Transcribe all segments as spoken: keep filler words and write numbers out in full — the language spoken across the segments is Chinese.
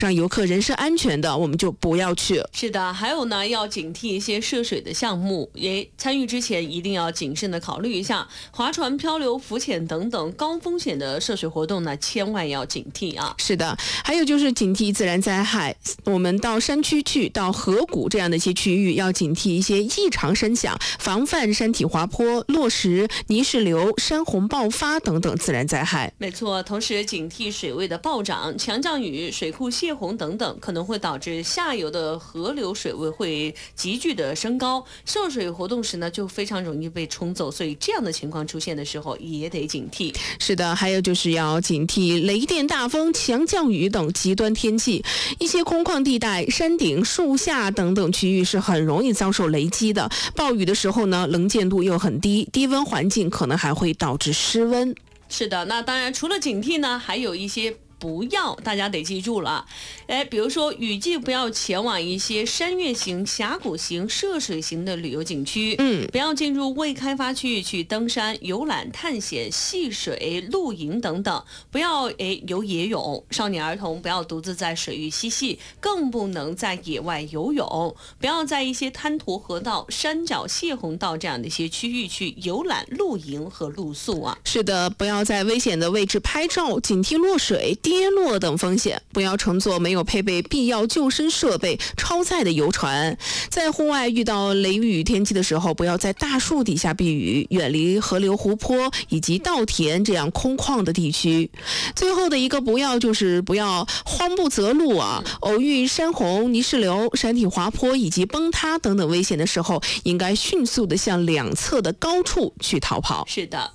让游客人身安全的，我们就不要去。 是的，还有呢，要警惕一些涉水的项目，也参与之前一定要谨慎的考虑一下，划船、漂流、浮潜等等高风险的涉水活动呢，千万要警惕啊。 是的，还有就是警惕自然灾害，我们到山区去，到河谷这样的一些区域，要警惕一些异常声响，防范山体滑坡、落石、泥石流、山洪爆发等等自然灾害。 没错，同时警惕水位的暴涨、强降雨、水库泄洪等等，可能会导致下游的河流水位会急剧的升高，涉水活动时呢就非常容易被冲走，所以这样的情况出现的时候也得警惕。 是的，还有就是要警惕雷电、大风、强降雨等极端天气，一些空旷地带、山顶、树下等等区域是很容易遭受雷击的。暴雨的时候呢，能见度又很低，低温环境可能还会导致失温。 是的，那当然除了警惕呢，还有一些不要，大家得记住了。哎，比如说雨季不要前往一些山岳型、峡谷型、涉水型的旅游景区， 嗯， 不要进入未开发区域去登山、游览、探险、戏水、露营等等，不要哎游野泳，少年儿童不要独自在水域嬉戏，更不能在野外游泳，不要在一些滩涂河道、山脚泄洪道这样的一些区域去游览、露营和露宿啊。 是的，不要在危险的位置拍照，警惕落水、跌落等风险，不要乘坐没有配备必要救生设备、超载的游船。在户外遇到雷雨天气的时候，不要在大树底下避雨，远离河流、湖泊以及稻田这样空旷的地区。最后的一个不要就是不要慌不择路啊！偶遇山洪、泥石流、山体滑坡以及崩塌等等危险的时候，应该迅速的向两侧的高处去逃跑。 是的。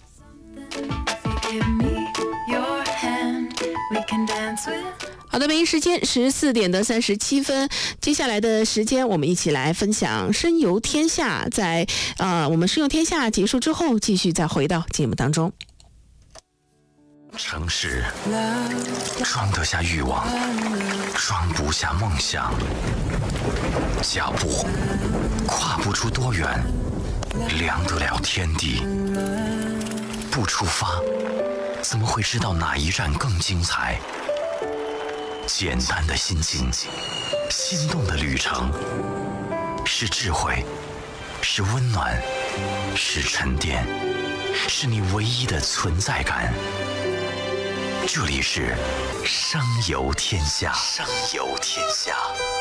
好的，北京时间十四点的三十七分，接下来的时间我们一起来分享深游天下。在呃，我们深游天下结束之后，继续再回到节目当中。 城市装得下欲望，装不下梦想，脚步跨不出多远，量得了天地。不出发，怎么会知道哪一站更精彩？简单的心境，心动的旅程，是智慧，是温暖，是沉淀，是你唯一的存在感。这里是声游天下，声游天下。